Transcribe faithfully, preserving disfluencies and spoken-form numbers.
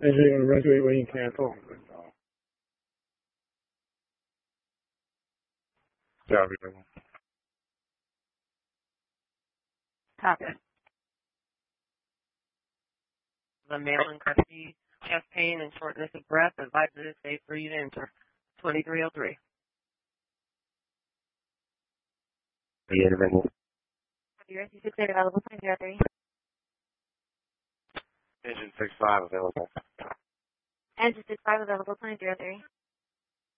Engine runway wing cancel. Yeah, Copy. The male in custody, chest pain and shortness of breath, advised that it's safe for you to enter. twenty-three oh three. Yeah, available. Your C six eight available, twenty-three oh three. Engine six five available. Engine six five available, twenty-three oh three.